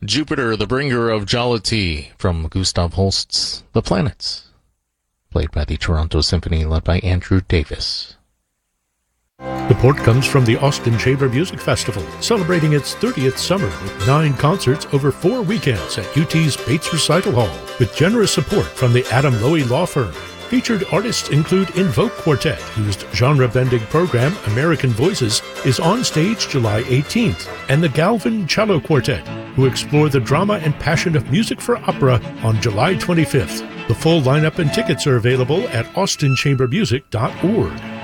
Jupiter, the bringer of jollity, from Gustav Holst's The Planets, played by the Toronto Symphony, led by Andrew Davis. The port comes from the Austin Chamber Music Festival, celebrating its 30th summer with 9 concerts over 4 weekends at UT's Bates Recital Hall, with generous support from the Adam Loewy Law Firm. Featured artists include Invoke Quartet, whose genre-bending program, American Voices, is on stage July 18th, and the Galvin Cello Quartet, who explore the drama and passion of music for opera on July 25th. The full lineup and tickets are available at austinchambermusic.org.